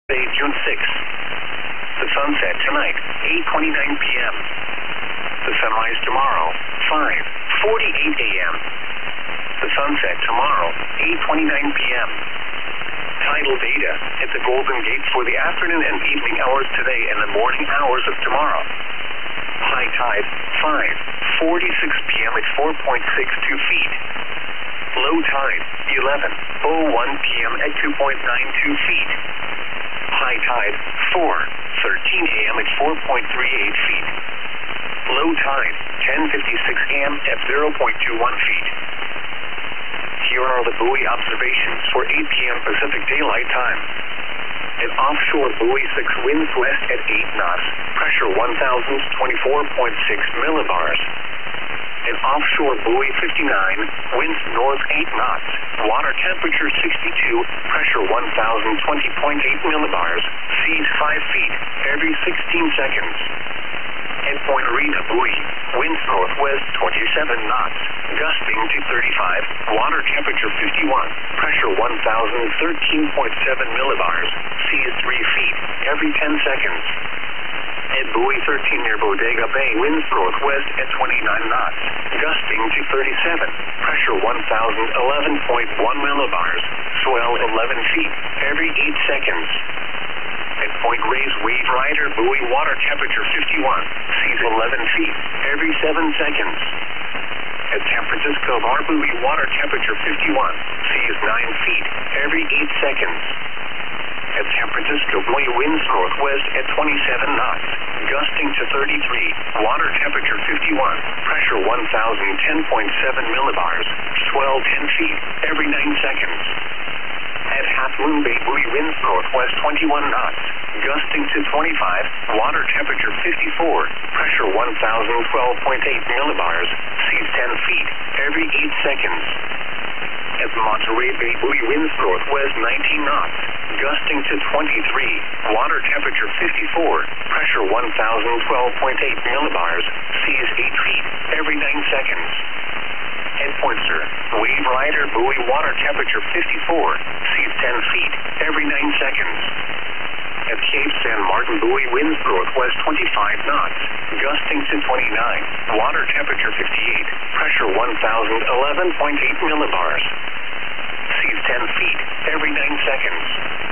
Day, June 6th. The sunset tonight, 8:29 p.m. The sunrise tomorrow, 5:48 a.m. The sunset tomorrow, 8:29 p.m. Tidal data at the Golden Gate for the afternoon and evening hours today and the morning hours of tomorrow. High tide, 5:46 p.m. at 4.62 feet. Low tide, 11:01 p.m. at 2.92 feet. High tide, 4:13 a.m. at 4.38 feet. Low tide, 10:56 a.m. at 0.21 feet. Here are the buoy observations for 8 p.m. Pacific Daylight Time. An offshore buoy 6 winds west at 8 knots, pressure 1,024.6 millibars. An offshore buoy 59, winds north 8 knots, water temperature 62, pressure 1,020.8 millibars, seas 5 feet, every 16 seconds. At Point Arena buoy, winds northwest 27 knots, gusting to 35, water temperature 51, pressure 1,013.7 millibars, seas 3 feet, every 10 seconds. At buoy 13 near Bodega Bay, winds northwest at 29 knots, gusting to 37, pressure 1,011.1 millibars, swell 11 feet, every 8 seconds. At Point Reyes Wave Rider buoy, water temperature 51, seas 11 feet, every 7 seconds. At San Francisco Bar buoy, water temperature 51, seas 9 feet, every 8 seconds. At San Francisco buoy, winds northwest at 27 knots, gusting to 33, water temperature 51, pressure 1,010.7 millibars, swell 10 feet, every 9 seconds. At Half Moon Bay buoy, winds northwest 21 knots, gusting to 25, water temperature 54, pressure 1,012.8 millibars, seas 10 feet, every 8 seconds. At Monterey Bay buoy, winds northwest 19 knots, gusting to 23, water temperature 54, pressure 1,012.8 millibars, seas 8 feet, every 9 seconds. At Pointer, Wave Rider buoy, water temperature 54, seas 10 feet, every 9 seconds. At Cape San Martin buoy, winds northwest 25 knots, gusting to 29, water temperature 58, pressure 1,011.8 millibars, seas 10 feet, every 9 seconds.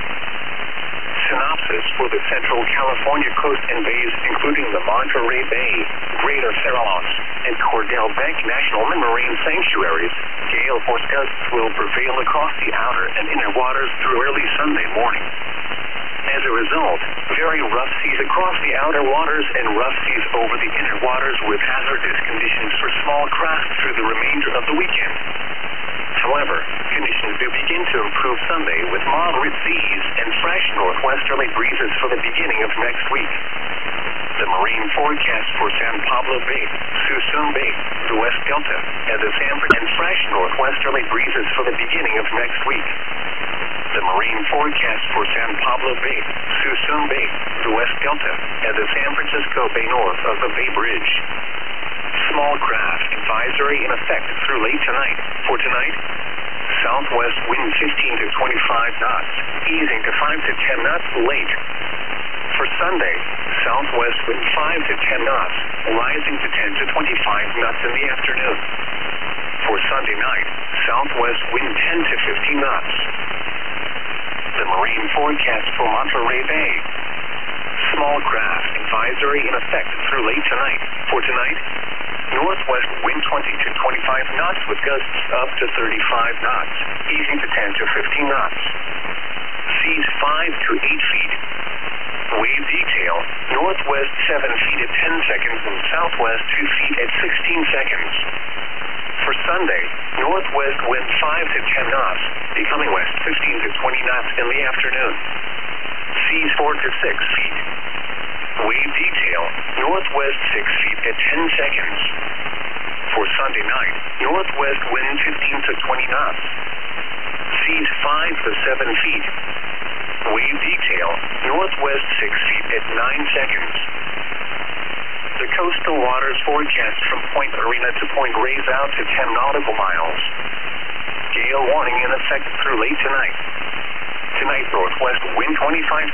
Synopsis for the Central California coast and bays, including the Monterey Bay, Greater Farallones, and Cordell Bank National Marine Sanctuaries, gale force gusts will prevail across the outer and inner waters through early Sunday morning. As a result, very rough seas across the outer waters and rough seas over the inner waters with hazardous conditions for small craft through the remainder of the weekend. However, conditions do begin to improve Sunday with moderate seas and fresh northwesterly breezes for the beginning of next week. The marine forecast for San Pablo Bay, Suisun Bay, the West Delta, and the San Francisco and fresh northwesterly breezes for the beginning of next week. The marine forecast for San Pablo Bay, Suisun Bay, the West Delta, and the San Francisco Bay north of the Bay Bridge. Small craft advisory in effect through late tonight. For tonight, southwest wind 15 to 25 knots, easing to 5 to 10 knots late. For Sunday, southwest wind 5 to 10 knots, rising to 10 to 25 knots in the afternoon. For Sunday night, southwest wind 10 to 15 knots. The marine forecast for Monterey Bay. Small craft advisory in effect through late tonight. For tonight, northwest wind 20 to 25 knots with gusts up to 35 knots, easing to 10 to 15 knots. Seas 5 to 8 feet. Wave detail, northwest 7 feet at 10 seconds and southwest 2 feet at 16 seconds. For Sunday, northwest wind 5 to 10 knots, becoming west 15 to 20 knots in the afternoon. Seas 4 to 6 feet. Wave detail, northwest 6 feet at 10 seconds. For Sunday night, northwest wind 15 to 20 knots. Seas 5 to 7 feet. Wave detail, northwest 6 feet at 9 seconds. The coastal waters forecast from Point Arena to Point Reyes out to 10 nautical miles. Gale warning in effect through late tonight. Tonight, northwest wind 25